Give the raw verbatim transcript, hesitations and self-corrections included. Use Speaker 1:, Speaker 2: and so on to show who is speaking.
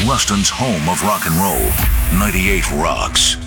Speaker 1: Ruston's home of rock and roll, ninety-eight Rocks.